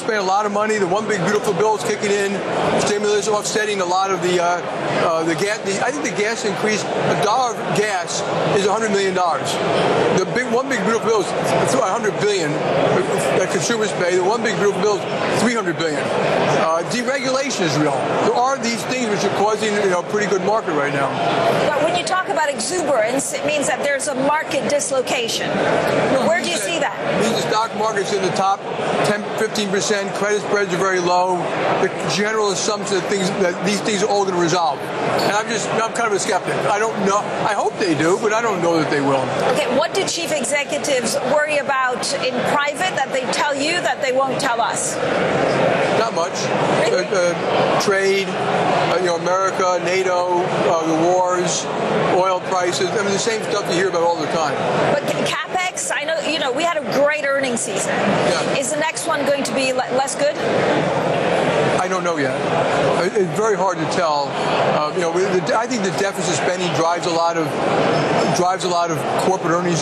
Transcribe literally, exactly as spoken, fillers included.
spending a lot of money. The one big beautiful bill is kicking in, stimulus offsetting a lot of the uh, uh, the gas. The, I think the gas increase, a dollar of gas is one hundred million dollars. The big one big beautiful bill is one hundred billion dollars that consumers pay. The one big beautiful bill is three hundred billion dollars. Uh, deregulation is real. There are these things which are causing you know a pretty good market right now. But when you talk about exuberance, it means that there's a market dislocation. Where do you see that? The stock market's in the top ten, fifteen percent. Credit spreads are very low. The general assumption that things that these things are all going to resolve. And I'm just I'm kind of a skeptic. I don't know. I hope they do, but I don't know that they will. Okay, what do chief executives worry about in private that they tell you that they won't tell us? Not much. Really? Uh, uh, trade, uh, you know, America, NATO, uh, the wars, oil prices. I mean, the same stuff you hear about all the time. But CapEx, I know, you know, we had a great earnings season. Yeah. Is the next one going to be le- less good? I don't know yet. It's very hard to tell. Uh, you know, I think the deficit spending drives a lot of drives a lot of corporate earnings